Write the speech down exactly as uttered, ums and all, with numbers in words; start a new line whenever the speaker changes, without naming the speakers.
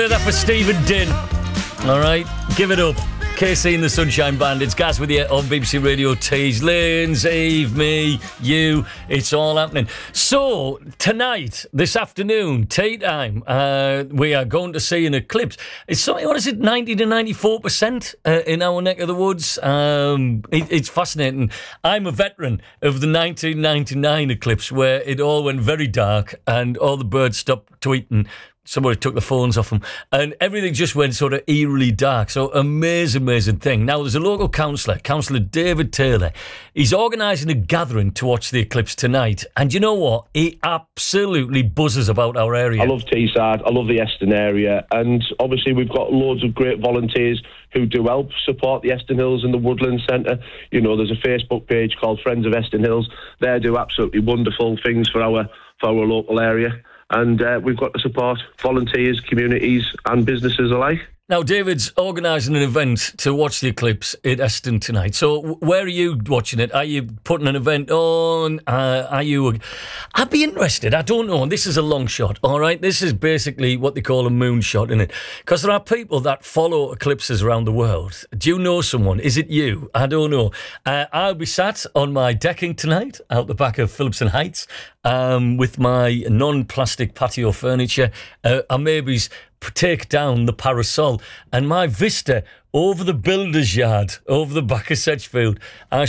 That for Stephen Din. All right, give it up. K C and the Sunshine Band. It's Gaz with you on B B C Radio Tees. Lanes, Eve, me, you. It's all happening. So, tonight, this afternoon, tea time, uh, we are going to see an eclipse. It's something, what is it, ninety to ninety-four percent uh, in our neck of the woods. Um, it, it's fascinating. I'm a veteran of the nineteen ninety-nine eclipse where it all went very dark and all the birds stopped tweeting. Somebody took the phones off them and everything just went sort of eerily dark. So amazing, amazing thing. Now, there's a local councillor, Councillor David Taylor. He's organising a gathering to watch the eclipse tonight. And you know what? He absolutely buzzes about our area.
I love Teesside. I love the Eston area. And obviously, we've got loads of great volunteers who do help support the Eston Hills and the Woodland Centre. You know, there's a Facebook page called Friends of Eston Hills. They do absolutely wonderful things for our, for our local area. And uh, we've got to support volunteers, communities and businesses alike.
Now, David's organising an event to watch the eclipse at Eston tonight. So where are you watching it? Are you putting an event on? Uh, are you... I'd be interested. I don't know. And this is a long shot, all right? This is basically what they call a moonshot, isn't it? Because there are people that follow eclipses around the world. Do you know someone? Is it you? I don't know. Uh, I'll be sat on my decking tonight out the back of Phillipson Heights um, with my non-plastic patio furniture. Uh, I maybe... take down the parasol and my vista over the builder's yard, over the back of Sedgefield. I